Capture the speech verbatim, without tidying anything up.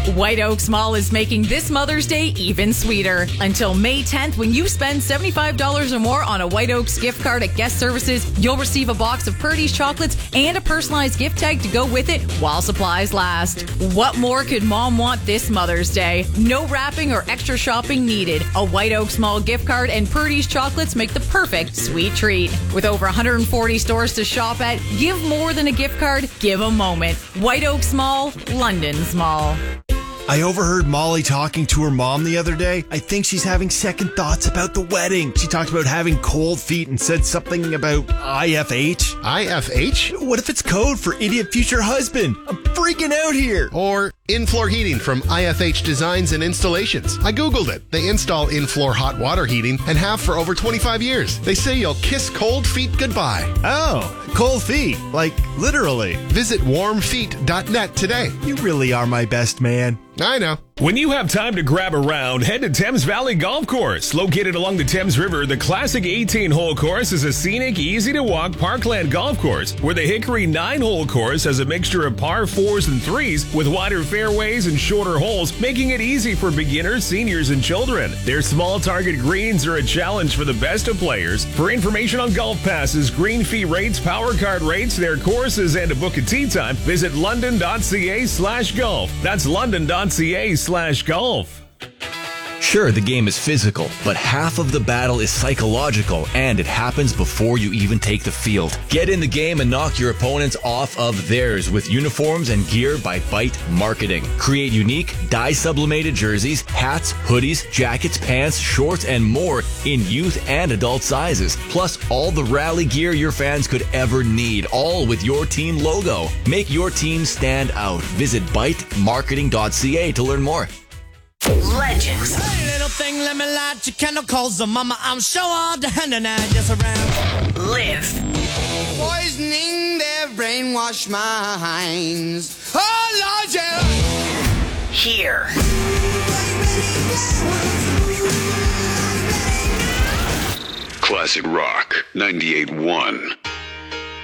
White Oaks Mall is making this Mother's Day even sweeter. Until May tenth, when you spend seventy-five dollars or more on a White Oaks gift card at Guest Services, you'll receive a box of Purdy's chocolates and a personalized gift tag to go with it while supplies last. What more could Mom want this Mother's Day? No wrapping or extra shopping needed. A White Oaks Mall gift card and Purdy's chocolates make the perfect sweet treat. With over one hundred forty stores to shop at, give more than a gift card, give a moment. White Oaks Mall, London's mall. I overheard Molly talking to her mom the other day. I think she's having second thoughts about the wedding. She talked about having cold feet and said something about I F H. I F H? What if it's code for idiot future husband? I'm freaking out here. Or in-floor heating from I F H Designs and Installations. I Googled it. They install in-floor hot water heating and have for over twenty-five years. They say you'll kiss cold feet goodbye. Oh, cold feet. Like, literally. Visit warm feet dot net today. You really are my best man. I know. When you have time to grab a round, head to Thames Valley Golf Course. Located along the Thames River, the classic eighteen-hole course is a scenic, easy-to-walk parkland golf course, where the Hickory nine-hole course has a mixture of par fours and threes with wider fairways and shorter holes, making it easy for beginners, seniors, and children. Their small target greens are a challenge for the best of players. For information on golf passes, green fee rates, power card rates, their courses, and to book a tee time, visit london.ca slash golf. That's london.ca slash golf. Sure, the game is physical, but half of the battle is psychological, and it happens before you even take the field. Get in the game and knock your opponents off of theirs with uniforms and gear by Byte Marketing. Create unique, dye-sublimated jerseys, hats, hoodies, jackets, pants, shorts, and more in youth and adult sizes. Plus, all the rally gear your fans could ever need, all with your team logo. Make your team stand out. Visit byte marketing dot c a to learn more. Legends. Hey, little thing, let me light your candle, cause the mama, I'm sure all the hand and I just around. Live. Poisoning their brainwashed minds. Oh, Lord, yeah. Here. Classic Rock ninety-eight point one.